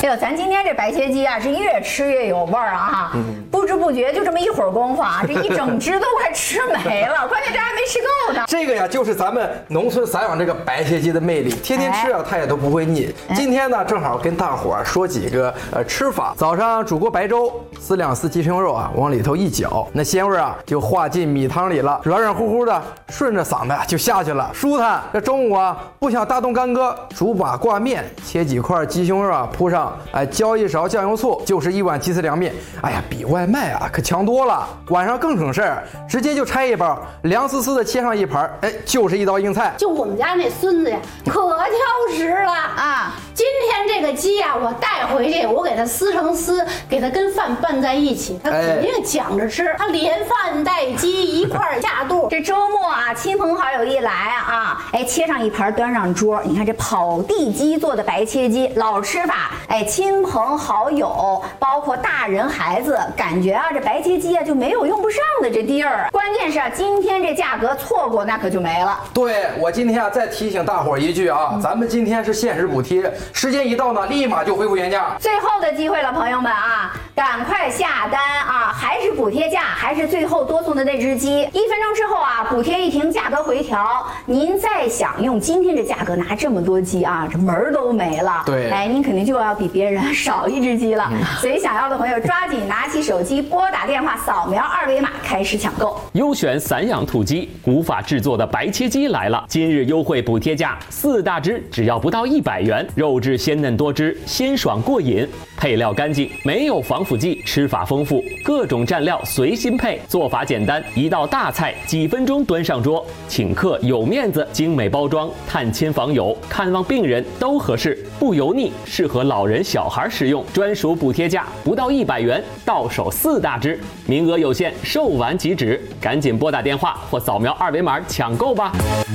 哎呦，咱今天这白切鸡啊，是越吃越有味儿啊！不知不觉就这么一会儿功夫啊，这一整只都快吃没了，关键这还没吃够呢。 这个呀，就是咱们农村散养这个白切鸡的魅力，天天吃啊，它也都不会腻。今天呢，正好跟大伙儿说几个吃法。早上煮锅白粥，4两丝鸡胸肉啊，往里头一搅，那鲜味啊就化进米汤里了，软软乎乎的，顺着嗓子就下去了，舒坦。这中午啊，不想大动干戈，煮把挂面，切几块鸡胸肉啊，铺上浇一勺酱油醋，就是一碗鸡丝凉面。哎呀，比外卖啊可强多了。晚上更省事儿，直接就拆一包，凉丝丝的切上一盘，就是一道硬菜。 就我们家那孙子呀，可挑食了啊！今天这个鸡呀，我带回去，我给它撕成丝，给它跟饭拌在一起，它肯定抢着吃。它连饭带鸡一块下肚。 这周末啊，亲朋好友一来啊，切上一盘端上桌。你看这跑地鸡做的白切鸡，老吃法。亲朋好友，包括大人孩子，感觉啊，这白切鸡啊就没有用不上的这地儿。关键是啊，今天这价格错过那可就没了。 对，我今天啊再提醒大伙儿一句啊，咱们今天是限时补贴，时间一到呢，立马就恢复原价。 最后的机会了，朋友们啊，赶快下单啊！还是补贴价，还是最后多送的那只鸡。1分钟之后啊，补贴一停，价格回调。您再想用今天这价格拿这么多鸡啊，这门儿都没了。 对， 您肯定就要比别人少一只鸡了。所以想要的朋友抓紧拿起手机，拨打电话，扫描2维码开始抢购。 优选散养土鸡，古法制作的白切鸡来了！今日优惠补贴价，4大只只要不到100元，肉质鲜嫩多汁，鲜爽过瘾，配料干净，没有防腐剂，吃法丰富，各种蘸料随心配，做法简单，一道大菜几分钟端上桌，请客有面子，精美包装，探亲访友、看望病人都合适，不油腻，适合老人小孩食用，专属补贴价不到100元，到手4大只，名额有限，售完即止，赶紧拨打电话或扫描2维码抢购吧。